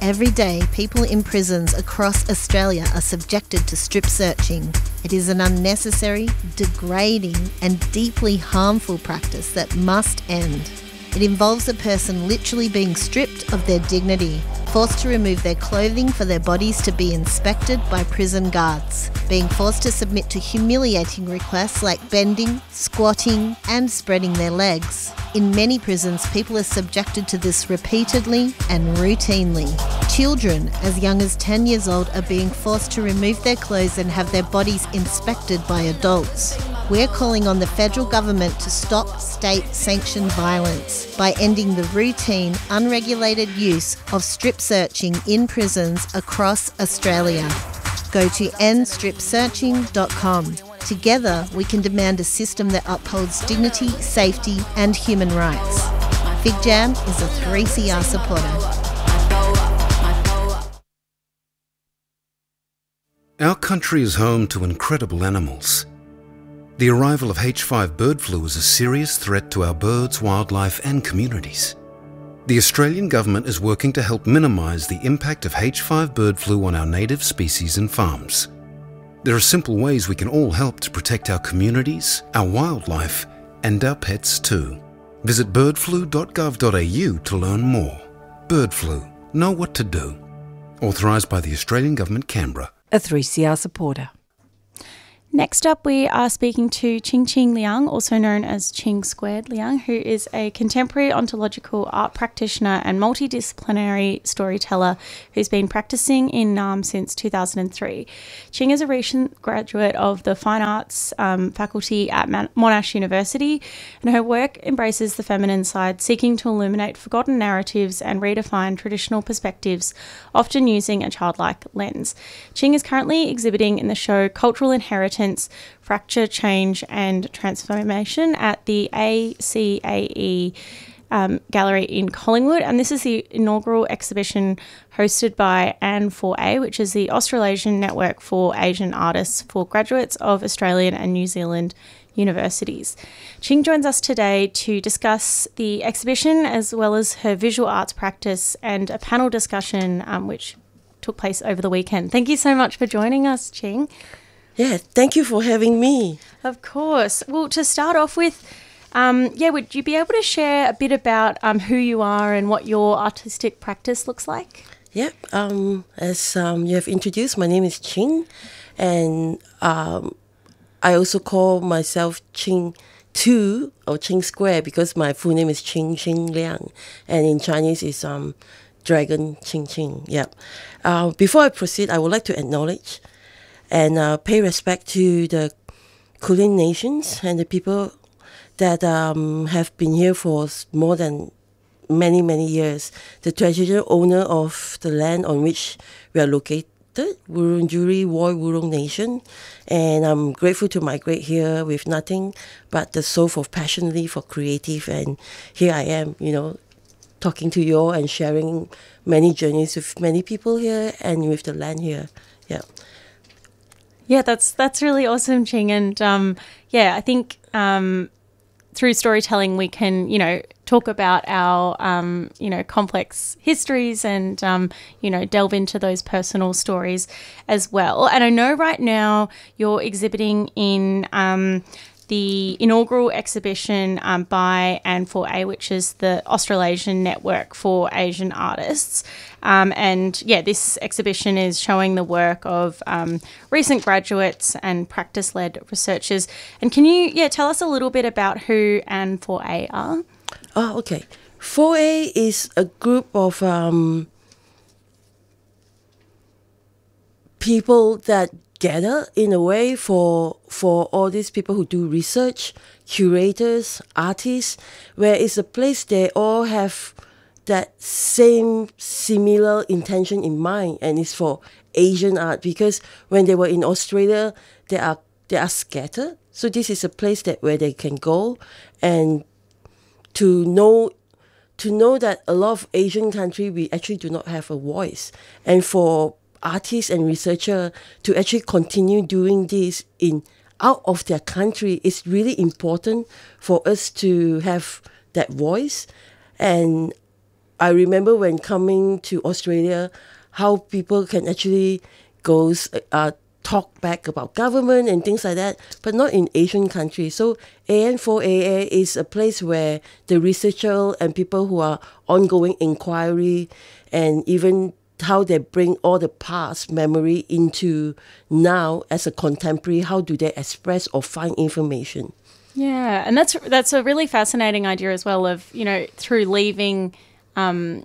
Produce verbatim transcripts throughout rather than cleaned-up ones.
Every day, people in prisons across Australia are subjected to strip searching. It is an unnecessary, degrading and deeply harmful practice that must end. It involves a person literally being stripped of their dignity, forced to remove their clothing for their bodies to be inspected by prison guards, being forced to submit to humiliating requests like bending, squatting and spreading their legs. In many prisons, people are subjected to this repeatedly and routinely. Children as young as ten years old are being forced to remove their clothes and have their bodies inspected by adults. We're calling on the federal government to stop state-sanctioned violence by ending the routine, unregulated use of strip searching in prisons across Australia. Go to end strip searching dot com. Together, we can demand a system that upholds dignity, safety and human rights. Big Jam is a three C R supporter. Our country is home to incredible animals. The arrival of H five bird flu is a serious threat to our birds, wildlife and communities. The Australian government is working to help minimise the impact of H five bird flu on our native species and farms. There are simple ways we can all help to protect our communities, our wildlife and our pets too. Visit bird flu dot gov dot a u to learn more. Bird flu. Know what to do. Authorised by the Australian Government, Canberra. A three C R supporter. Next up, we are speaking to Ching Ching Liang, also known as Ching Squared Liang, who is a contemporary ontological art practitioner and multidisciplinary storyteller who's been practicing in Naarm since two thousand three. Ching is a recent graduate of the Fine Arts um, faculty at Monash University, and her work embraces the feminine side, seeking to illuminate forgotten narratives and redefine traditional perspectives, often using a childlike lens. Ching is currently exhibiting in the show Cultural Inheritance, Fracture, Change and Transformation at the A C A E um, Gallery in Collingwood, and this is the inaugural exhibition hosted by A N four A, which is the Australasian Network for Asian Artists for graduates of Australian and New Zealand universities. Ching joins us today to discuss the exhibition as well as her visual arts practice and a panel discussion um, which took place over the weekend. Thank you so much for joining us, Ching. Yeah, thank you for having me. Of course. Well, to start off with, um, yeah, would you be able to share a bit about um, who you are and what your artistic practice looks like? Yeah, um, as um, you have introduced, my name is Ching, and um, I also call myself Ching Two or Ching Square because my full name is Ching Ching Liang, and in Chinese is um, Dragon Ching Ching. Yeah. Uh, before I proceed, I would like to acknowledge and uh, pay respect to the Kulin nations and the people that um, have been here for more than many, many years. The traditional owner of the land on which we are located, Wurundjeri Woi Wurrung Nation, and I'm grateful to migrate here with nothing but the soul of passionately for creative, and here I am, you know, talking to you all and sharing many journeys with many people here and with the land here. Yeah. Yeah, that's that's really awesome, Ching. And um, yeah, I think um, through storytelling we can, you know, talk about our, um, you know, complex histories and, um, you know, delve into those personal stories as well. And I know right now you're exhibiting in um, the inaugural exhibition um, by A N four A, which is the Australasian Network for Asian Artists. Um, and yeah, this exhibition is showing the work of um, recent graduates and practice-led researchers. And can you, yeah, tell us a little bit about who A N four A are? Oh, okay. four A is a group of um, people that gather in a way for for all these people who do research, curators, artists, where it's a place they all have that same similar intention in mind, and it's for Asian art, because when they were in Australia, they are they are scattered. So this is a place that where they can go and to know to know that a lot of Asian countries we actually do not have a voice, and for artists and researchers to actually continue doing this in out of their country, it's really important for us to have that voice. And I remember when coming to Australia, how people can actually go uh, talk back about government and things like that, but not in Asian countries. So A N four A A is a place where the researcher and people who are ongoing inquiry and even how they bring all the past memory into now as a contemporary, how do they express or find information? Yeah, and that's that's a really fascinating idea as well of, you know, through leaving um,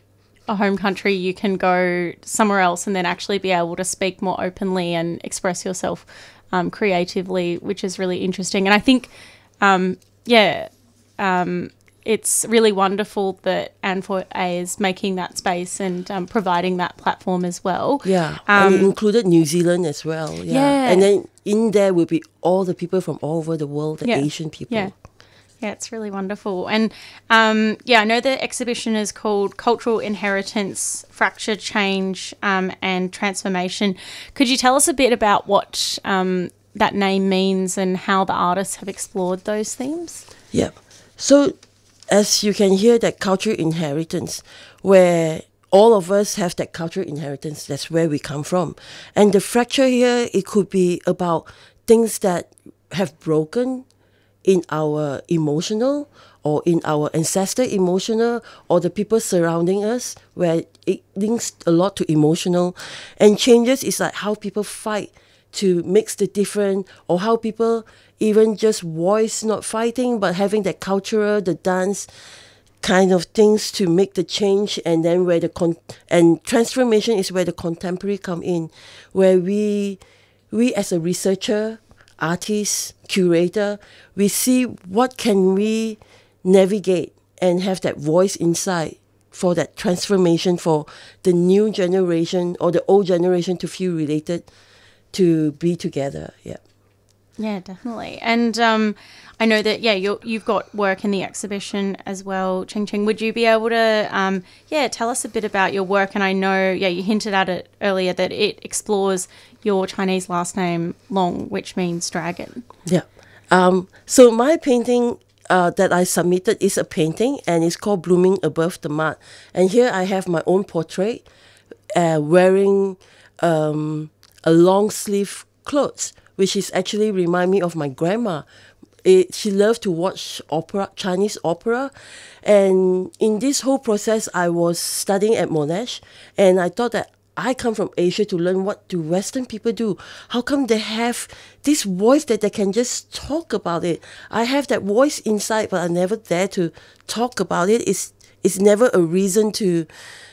a home country, you can go somewhere else and then actually be able to speak more openly and express yourself um, creatively, which is really interesting. And I think, um, yeah, um, it's really wonderful that A N four A A is making that space and um, providing that platform as well. Yeah, Um, and it included New Zealand as well. Yeah. Yeah. And then in there will be all the people from all over the world, the Yeah. Asian people. Yeah. Yeah, it's really wonderful. And um, yeah, I know the exhibition is called Cultural Inheritance, Fracture, Change um, and Transformation. Could you tell us a bit about what um, that name means and how the artists have explored those themes? Yeah. So as you can hear, that cultural inheritance, where all of us have that cultural inheritance, that's where we come from. And the fracture here, it could be about things that have broken in our emotional or in our ancestor emotional or the people surrounding us, where it links a lot to emotional. And changes is like how people fight to mix the different, or how people even just voice not fighting but having that cultural, the dance kind of things to make the change. And then where the con- and transformation is where the contemporary come in, where we we as a researcher, artist, curator, we see what can we navigate and have that voice inside for that transformation, for the new generation or the old generation to feel related, to be together. Yeah. Yeah, definitely. And um, I know that, yeah, you're, you've got work in the exhibition as well, Ching Ching. Would you be able to, um, yeah, tell us a bit about your work? And I know, yeah, you hinted at it earlier that it explores your Chinese last name, Long, which means dragon. Yeah. Um, so my painting uh, that I submitted is a painting, and it's called Blooming Above the Mud. And here I have my own portrait uh, wearing um, a long sleeve clothes, which is actually remind me of my grandma. It, she loved to watch opera, Chinese opera. And in this whole process, I was studying at Monash, and I thought that I come from Asia to learn what do Western people do. How come they have this voice that they can just talk about it? I have that voice inside, but I never dare to talk about it. It's it's never a reason to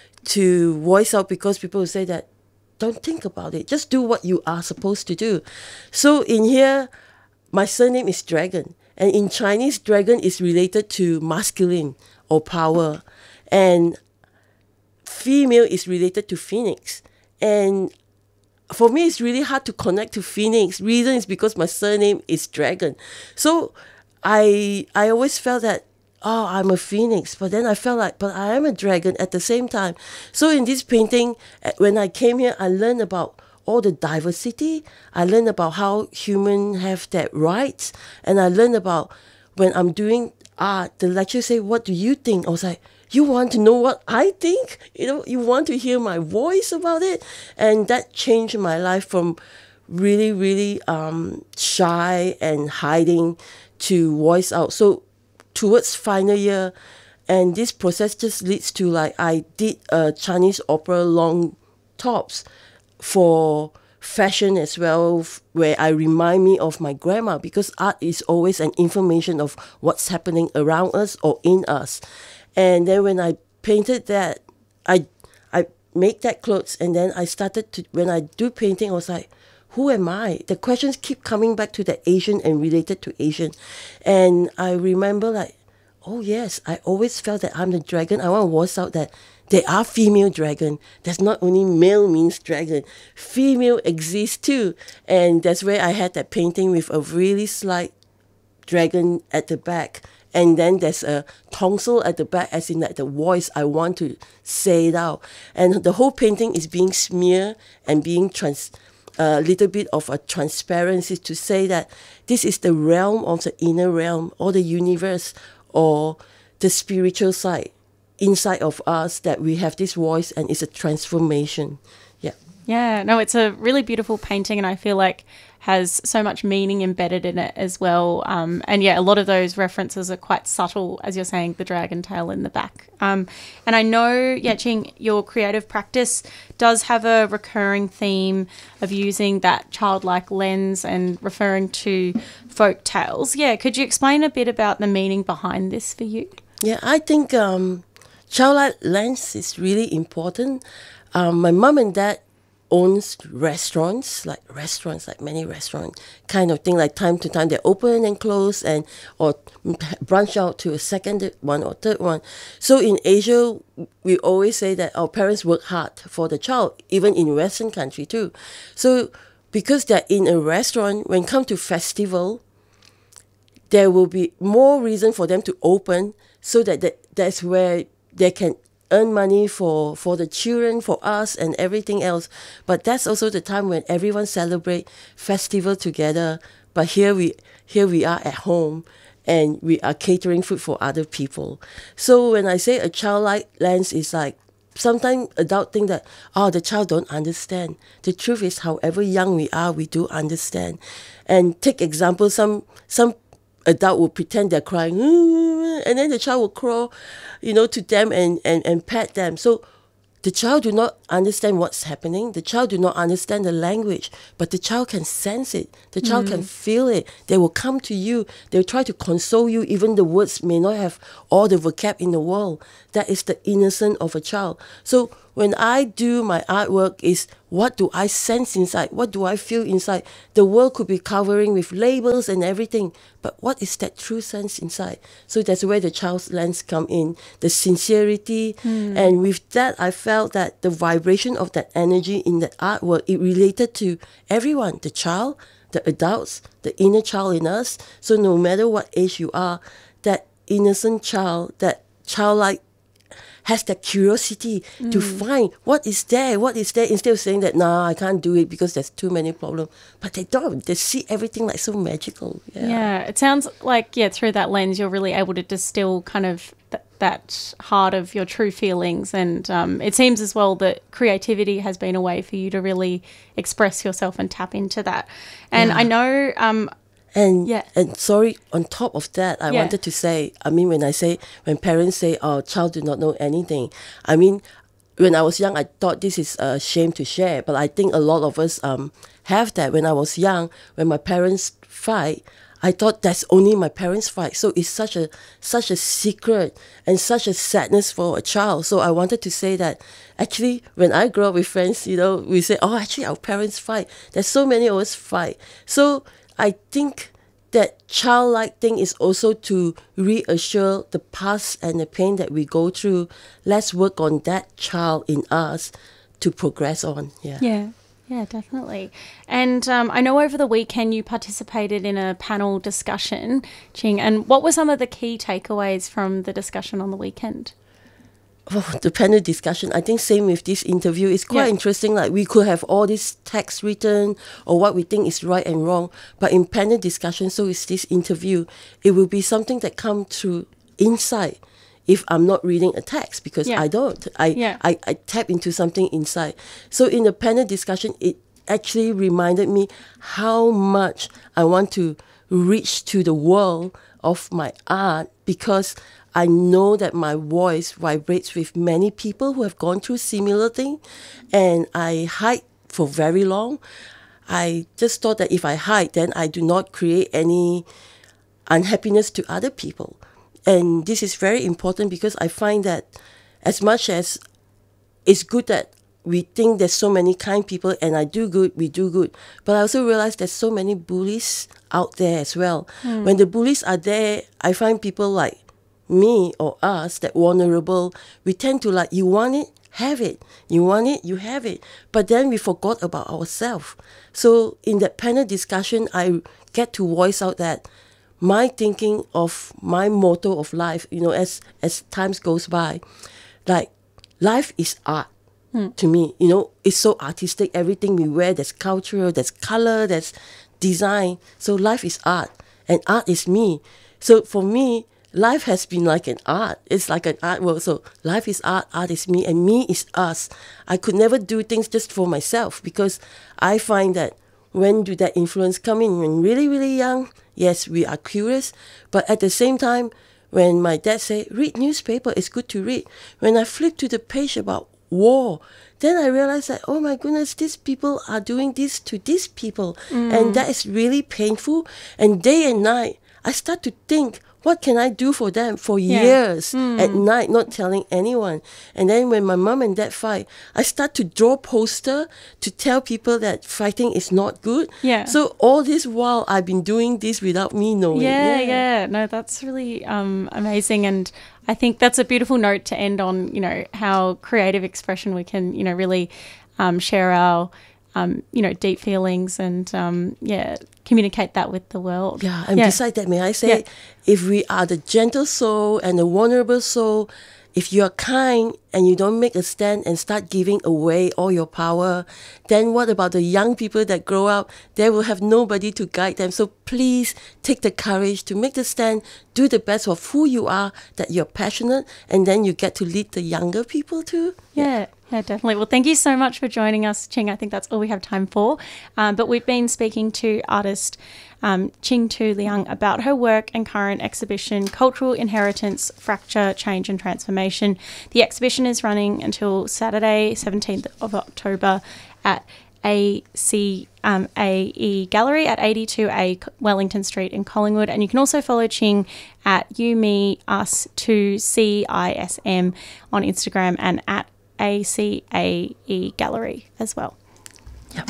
to voice out, because people will say that, don't think about it. Just do what you are supposed to do. So in here, my surname is Dragon. And in Chinese, dragon is related to masculine or power. And female is related to phoenix. And for me, it's really hard to connect to phoenix. Reason is because my surname is Dragon. So I I always felt that, oh, I'm a phoenix. But then I felt like, but I am a dragon at the same time. So in this painting, when I came here, I learned about all the diversity. I learned about how humans have that rights. And I learned about when I'm doing art, the lecturer say, what do you think? I was like, you want to know what I think? You know, you want to hear my voice about it? And that changed my life from really, really um, shy and hiding to voice out. So towards final year, and this process just leads to, like, I did a Chinese opera long tops for fashion as well, where I remind me of my grandma, because art is always an information of what's happening around us or in us. And then when I painted that, I I made that clothes, and then I started to, when I do painting, I was like, who am I? The questions keep coming back to the Asian and related to Asian. And I remember, like, oh yes, I always felt that I'm the dragon. I want to voice out that there are female dragon. That's not only male means dragon. Female exists too. And that's where I had that painting with a really slight dragon at the back. And then there's a tonsil at the back, as in like the voice I want to say it out. And the whole painting is being smeared and being trans a little bit of a transparency to say that this is the realm of the inner realm, or the universe, or the spiritual side. inside of us that we have this voice, and it's a transformation. Yeah. Yeah, no, it's a really beautiful painting, and I feel like has so much meaning embedded in it as well. Um, and yeah, a lot of those references are quite subtle, as you're saying, the dragon tail in the back. Um, and I know, yeah, Ching, your creative practice does have a recurring theme of using that childlike lens and referring to folk tales. Yeah, could you explain a bit about the meaning behind this for you? Yeah, I think um, childlike lens is really important. Um, my mom and dad owns restaurants, like restaurants, like many restaurants, kind of thing, like time to time they open and close and or branch out to a second one or third one. So in Asia, we always say that our parents work hard for the child, even in Western country too. So because they're in a restaurant, when come to festival, there will be more reason for them to open so that they, that's where they can earn money for, for the children, for us, and everything else. But that's also the time when everyone celebrate festival together. But here we here we are at home, and we are catering food for other people. So when I say a childlike lens is like, sometimes adults think that, oh, the child don't understand. The truth is, however young we are, we do understand. And take example, some some adult will pretend they're crying, and then the child will crawl, you know, to them and, and, and pet them. So the child do not understand what's happening. The child do not understand the language, but the child can sense it. The child mm. can feel it. They will come to you. They will try to console you. Even the words may not have all the vocab in the world. That is the innocence of a child. So when I do my artwork, is what do I sense inside? What do I feel inside? The world could be covering with labels and everything, but what is that true sense inside? So that's where the child's lens come in, the sincerity. Mm. And with that, I felt that the vibration of that energy in that artwork, it related to everyone, the child, the adults, the inner child in us. So no matter what age you are, that innocent child, that childlike has that curiosity mm. to find what is there, what is there, instead of saying that, nah, I can't do it because there's too many problems. But they don't. They see everything like so magical. Yeah, yeah, it sounds like, yeah, through that lens, you're really able to distill kind of th- that heart of your true feelings. And um, it seems as well that creativity has been a way for you to really express yourself and tap into that. And yeah. I know... Um, And yeah. and sorry, on top of that, I yeah. wanted to say, I mean, when I say, when parents say, oh, child do not know anything, I mean, when I was young, I thought this is a shame to share, but I think a lot of us um have that. When I was young, when my parents fight, I thought that's only my parents fight. So it's such a such a secret and such a sadness for a child. So I wanted to say that actually, when I grow up with friends, you know, we say, oh, actually our parents fight. There's so many of us fight. So I think that childlike thing is also to reassure the past and the pain that we go through. Let's work on that child in us to progress on. Yeah. Yeah. Yeah, definitely. And um, I know over the weekend you participated in a panel discussion, Ching, and what were some of the key takeaways from the discussion on the weekend? Oh, the panel discussion, I think same with this interview. It's quite yeah. interesting. Like we could have all this text written or what we think is right and wrong. But in panel discussion, so is this interview, it will be something that comes through inside if I'm not reading a text, because yeah. I don't. I, yeah. I, I tap into something inside. So in the panel discussion, it actually reminded me how much I want to reach to the world of my art, because I know that my voice vibrates with many people who have gone through similar thing, and I hide for very long. I just thought that if I hide, then I do not create any unhappiness to other people. And this is very important, because I find that as much as it's good that we think there's so many kind people and I do good, we do good, but I also realize there's so many bullies out there as well. Mm. When the bullies are there, I find people like me or us, that vulnerable, we tend to like, you want it, have it. You want it, you have it. But then we forgot about ourselves. So in that panel discussion, I get to voice out that my thinking of my motto of life, you know, as as times goes by, like life is art. Hmm. To me, you know, it's so artistic. Everything we wear, there's culture, there's color, there's design. So life is art, and art is me. So for me, life has been like an art. It's like an art world. So life is art, art is me, and me is us. I could never do things just for myself, because I find that when do that influence come in? When really, really young, yes, we are curious. But at the same time, when my dad said, read newspaper, it's good to read. When I flipped to the page about war, then I realized that, oh my goodness, these people are doing this to these people. Mm. And that is really painful. And day and night, I start to think, what can I do for them for yeah. years mm. at night, not telling anyone. And then when my mom and dad fight, I start to draw poster to tell people that fighting is not good. Yeah. So all this while, I've been doing this without me knowing. Yeah, yeah. yeah. No, that's really um, amazing. And I think that's a beautiful note to end on, you know, how creative expression we can, you know, really um, share our Um, you know, deep feelings and, um, yeah, communicate that with the world. Yeah, and yeah. besides that, may I say, yeah. if we are the gentle soul and the vulnerable soul, if you are kind and you don't make a stand and start giving away all your power, then what about the young people that grow up? They will have nobody to guide them. So please take the courage to make the stand, do the best of who you are, that you're passionate, and then you get to lead the younger people too. Yeah. yeah. Yeah, definitely. Well, thank you so much for joining us, Ching. I think that's all we have time for. Um, but we've been speaking to artist um, Ching Tu Liang about her work and current exhibition, Cultural Inheritance, Fracture, Change and Transformation. The exhibition is running until Saturday, seventeenth of October at A C um, A E Gallery at eighty-two A Wellington Street in Collingwood. And you can also follow Ching at You, Me, Us, two C I S M on Instagram and at A C A E Gallery as well. Yep.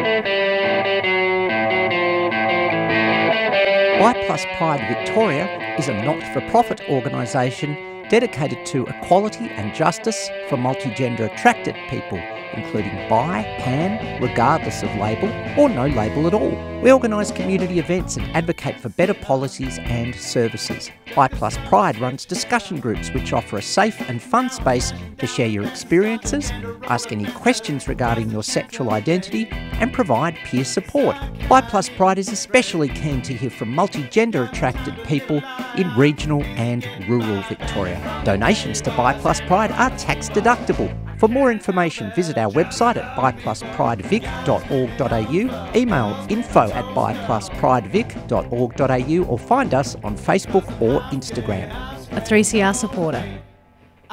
Y Plus Pride Victoria is a not-for-profit organisation dedicated to equality and justice for multigender attracted people, including bi, pan, regardless of label or no label at all. We organise community events and advocate for better policies and services. Y Plus Pride runs discussion groups which offer a safe and fun space to share your experiences, ask any questions regarding your sexual identity and provide peer support. Y Plus Pride is especially keen to hear from multigender attracted people in regional and rural Victoria. Donations to Y Plus Pride are tax deductible. For more information, visit our website at bi plus pride vic dot org dot a u, email info at bi plus pride vic dot org dot a u or find us on Facebook or Instagram. A three C R supporter.